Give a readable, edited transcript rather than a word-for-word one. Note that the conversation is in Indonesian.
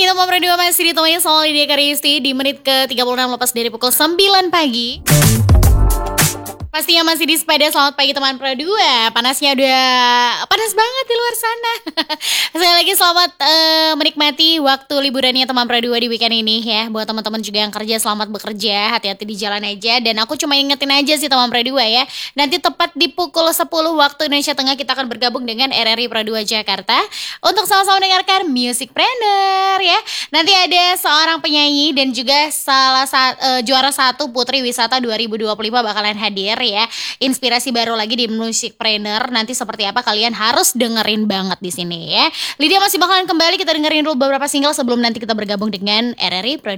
Nomor 2 masih ditemani sama Lydia Karisti di menit ke-36 lepas dari pukul 9 pagi. Pastinya masih di sepeda. Selamat pagi teman Pro 2. Panasnya udah panas banget di luar sana. Sekali lagi selamat menikmati waktu liburannya teman Pro 2 di weekend ini ya. Buat teman-teman juga yang kerja, selamat bekerja. Hati-hati di jalan aja. Dan aku cuma ingetin aja sih teman Pro 2 ya. Nanti tepat di pukul 10 waktu Indonesia Tengah kita akan bergabung dengan RRI Pro 2 Jakarta untuk sama-sama mendengarkan Music Planner ya. Nanti ada seorang penyanyi dan juga juara 1 Putri Wisata 2025 bakalan hadir ya. Inspirasi baru lagi di Music Planner. Nanti seperti apa kalian harus dengerin banget di sini ya. Lydia masih bakalan kembali, kita dengerin dulu beberapa single sebelum nanti kita bergabung dengan RRI Pro 2.